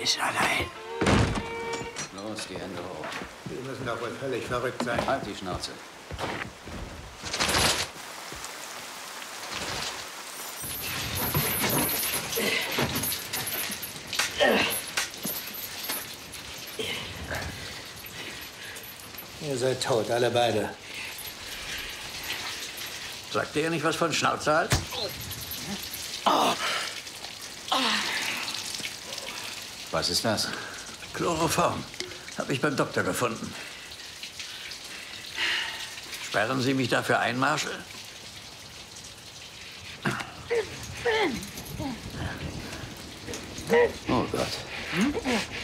ist allein. Los, die Hände hoch. Sie müssen doch wohl völlig verrückt sein. Halt die Schnauze. Ihr seid tot, alle beide. Sagt ihr nicht was von Schnauzerhals? Was ist das? Chloroform. Habe ich beim Doktor gefunden. Sperren Sie mich dafür ein, Marshal? Oh Gott.